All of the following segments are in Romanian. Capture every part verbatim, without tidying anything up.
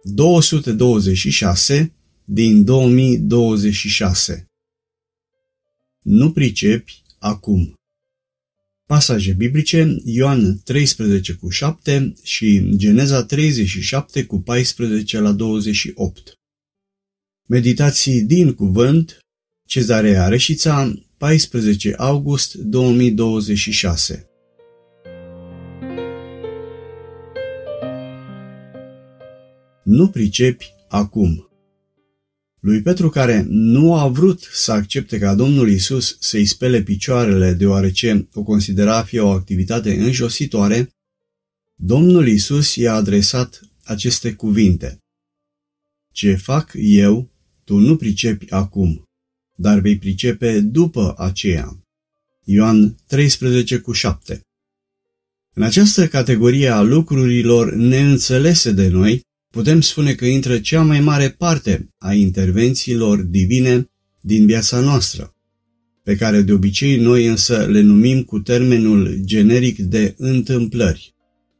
două sute douăzeci și șase din două mii douăzeci și șase. Nu pricepi acum. Pasaje biblice: Ioan treisprezece cu șapte și Geneza treizeci și șapte cu paisprezece la douăzeci și opt. Meditații din cuvânt: Cezarea Reșița, paisprezece august două mii douăzeci și șase. Nu pricepi acum. Lui Petru, care nu a vrut să accepte ca Domnul Iisus să-i spele picioarele deoarece o considera a fi o activitate înjositoare, Domnul Iisus i-a adresat aceste cuvinte: Ce fac eu, tu nu pricepi acum, dar vei pricepe după aceea. Ioan treisprezece cu șapte. În această categorie a lucrurilor neînțelese de noi, putem spune că intră cea mai mare parte a intervențiilor divine din viața noastră, pe care de obicei noi însă le numim cu termenul generic de întâmplări.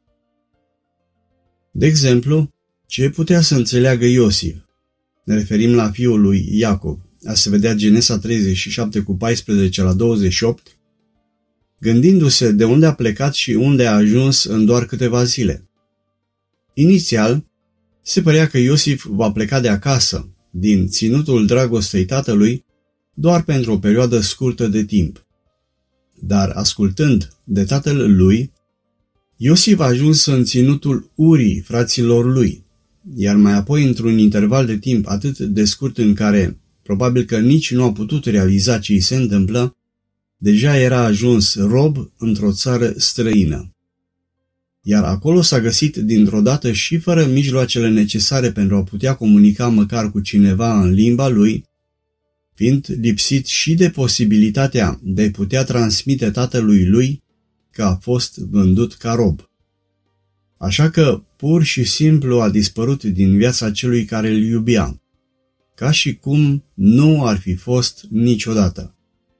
De exemplu, ce putea să înțeleagă Iosif? Ne referim la fiul lui Iacov, a se vedea Genesa treizeci și șapte cu paisprezece la douăzeci și opt, gândindu-se de unde a plecat și unde a ajuns în doar câteva zile. Inițial, se părea că Iosif va pleca de acasă, din ținutul dragostei tatălui, doar pentru o perioadă scurtă de timp. Dar, ascultând de tatăl lui, Iosif a ajuns în ținutul Urii, fraților lui, iar mai apoi, într-un interval de timp atât de scurt în care probabil că nici nu a putut realiza ce îi se întâmplă, deja era ajuns rob într-o țară străină. Iar acolo s-a găsit dintr-o dată și fără mijloacele necesare pentru a putea comunica măcar cu cineva în limba lui, fiind lipsit și de posibilitatea de a putea transmite tatălui lui că a fost vândut ca rob. Așa că pur și simplu a dispărut din viața celui care îl iubea, ca și cum nu ar fi fost niciodată.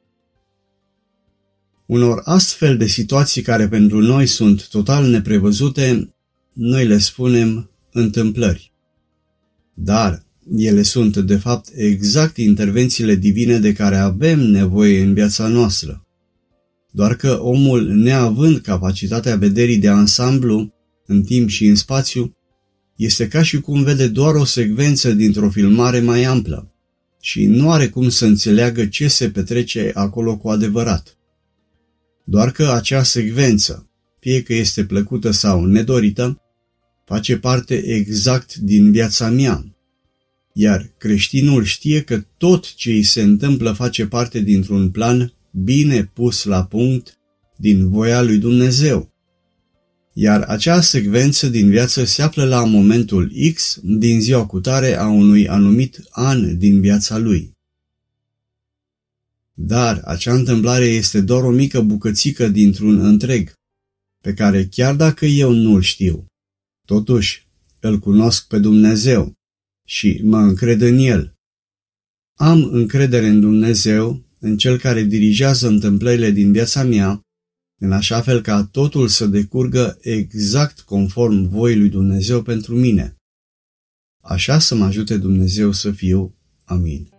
Unor astfel de situații care pentru noi sunt total neprevăzute, noi le spunem întâmplări. Dar ele sunt, de fapt, exact intervențiile divine de care avem nevoie în viața noastră. Doar că omul, neavând capacitatea vederii de ansamblu, în timp și în spațiu, este ca și cum vede doar o secvență dintr-o filmare mai amplă și nu are cum să înțeleagă ce se petrece acolo cu adevărat. Doar că acea secvență, fie că este plăcută sau nedorită, face parte exact din viața mea, iar creștinul știe că tot ce îi se întâmplă face parte dintr-un plan bine pus la punct din voia lui Dumnezeu. Iar acea secvență din viață se află la momentul X din ziua cutare a unui anumit an din viața lui. Dar acea întâmplare este doar o mică bucățică dintr-un întreg, pe care chiar dacă eu nu-l știu, totuși îl cunosc pe Dumnezeu și mă încred în El. Am încredere în Dumnezeu, în Cel care dirigează întâmplările din viața mea, în așa fel ca totul să decurgă exact conform voii lui Dumnezeu pentru mine. Așa să mă ajute Dumnezeu să fiu. Amin.